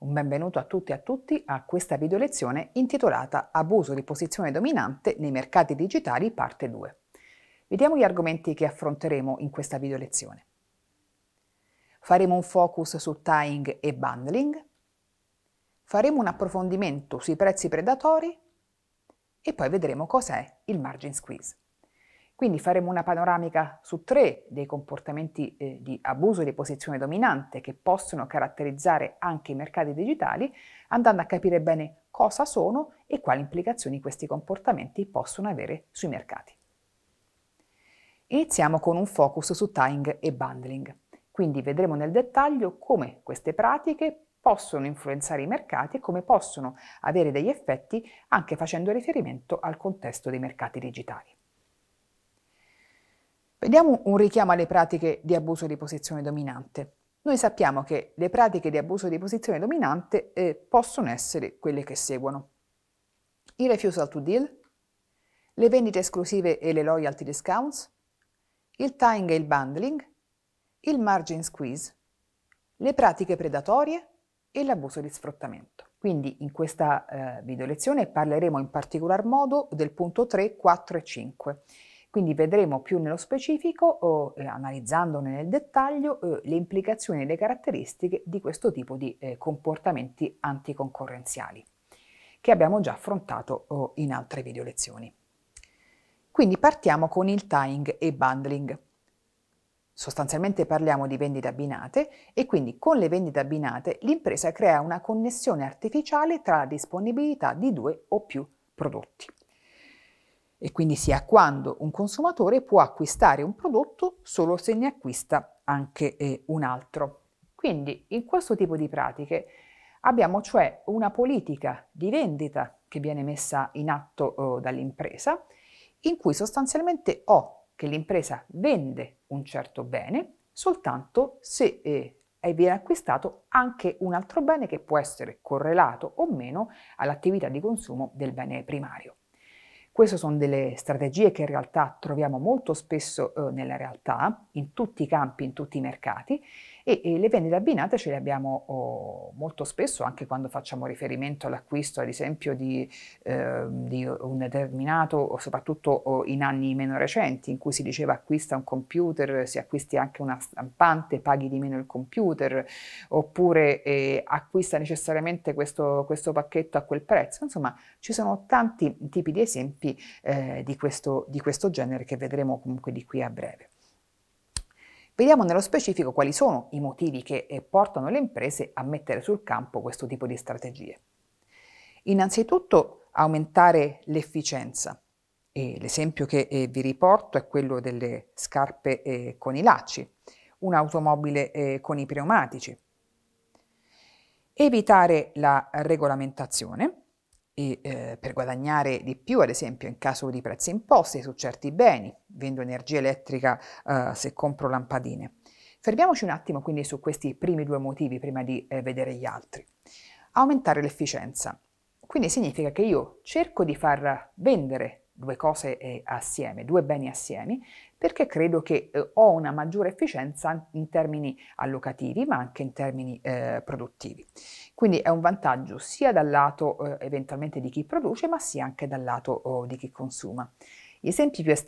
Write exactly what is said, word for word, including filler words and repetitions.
Un benvenuto a tutti e a tutti a questa video lezione intitolata Abuso di posizione dominante nei mercati digitali parte due. Vediamo gli argomenti che affronteremo in questa video lezione. Faremo un focus su tying e bundling, faremo un approfondimento sui prezzi predatori e poi vedremo cos'è il margin squeeze. Quindi faremo una panoramica su tre dei comportamenti eh, di abuso di posizione dominante che possono caratterizzare anche i mercati digitali, andando a capire bene cosa sono e quali implicazioni questi comportamenti possono avere sui mercati. Iniziamo con un focus su tying e bundling. Quindi vedremo nel dettaglio come queste pratiche possono influenzare i mercati e come possono avere degli effetti anche facendo riferimento al contesto dei mercati digitali. Vediamo un richiamo alle pratiche di abuso di posizione dominante. Noi sappiamo che le pratiche di abuso di posizione dominante eh, possono essere quelle che seguono: i refusal to deal, le vendite esclusive e le loyalty discounts, il tying e il bundling, il margin squeeze, le pratiche predatorie e l'abuso di sfruttamento. Quindi in questa eh, video lezione parleremo in particolar modo del punto tre, quattro e cinque. Quindi vedremo più nello specifico, eh, analizzandone nel dettaglio, eh, le implicazioni e le caratteristiche di questo tipo di eh, comportamenti anticoncorrenziali, che abbiamo già affrontato oh, in altre video lezioni. Quindi partiamo con il tying e bundling. Sostanzialmente parliamo di vendite abbinate e quindi con le vendite abbinate l'impresa crea una connessione artificiale tra la disponibilità di due o più prodotti. E quindi sia quando un consumatore può acquistare un prodotto solo se ne acquista anche eh, un altro. Quindi in questo tipo di pratiche abbiamo cioè una politica di vendita che viene messa in atto eh, dall'impresa, in cui sostanzialmente o che l'impresa vende un certo bene soltanto se eh, viene acquistato anche un altro bene che può essere correlato o meno all'attività di consumo del bene primario. Queste sono delle strategie che in realtà troviamo molto spesso eh, nella realtà, in tutti i campi, in tutti i mercati, e, e le vendite abbinate ce le abbiamo oh, molto spesso anche quando facciamo riferimento all'acquisto, ad esempio, di, eh, di un determinato, o soprattutto oh, in anni meno recenti, in cui si diceva acquista un computer, se acquisti anche una stampante paghi di meno il computer, oppure eh, acquista necessariamente questo, questo pacchetto a quel prezzo. Insomma, ci sono tanti tipi di esempi Eh, di, questo, di questo genere che vedremo comunque di qui a breve. Vediamo nello specifico quali sono i motivi che eh, portano le imprese a mettere sul campo questo tipo di strategie. Innanzitutto aumentare l'efficienza. E l'esempio che eh, vi riporto è quello delle scarpe eh, con i lacci, un'automobile eh, con i pneumatici. Evitare la regolamentazione. E, eh, per guadagnare di più, ad esempio in caso di prezzi imposti su certi beni, vendo energia elettrica eh, se compro lampadine. Fermiamoci un attimo quindi su questi primi due motivi prima di eh, vedere gli altri. Aumentare l'efficienza, quindi significa che io cerco di far vendere due cose eh, assieme, due beni assieme, perché credo che eh, ho una maggiore efficienza in termini allocativi ma anche in termini eh, produttivi. Quindi è un vantaggio sia dal lato eh, eventualmente di chi produce, ma sia anche dal lato oh, di chi consuma. Gli esempi più,